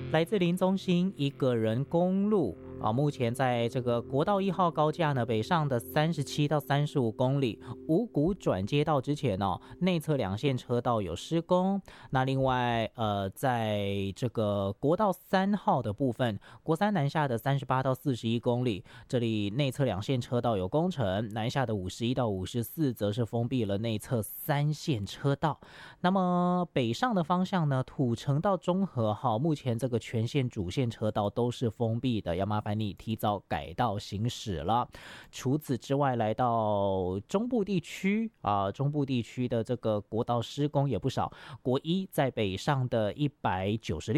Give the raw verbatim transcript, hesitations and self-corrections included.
来自林宗兴一个人公路啊，目前在这个国道一号高架呢，北上的三十七到三十五公里，五股转接道之前哦，内侧两线车道有施工。那另外呃，在这个国道三号的部分，国三南下的三十八到四十一公里，这里内侧两线车道有工程，南下的五十一到五十四则是封闭了内侧三线车道。那么北上的方向呢，土城到中和哈，目前这个全线主线车道都是封闭的，要麻烦你提早改道行驶了。除此之外，来到中部地区啊，中部地区的这个国道施工也不少，国一在北上的一百九十六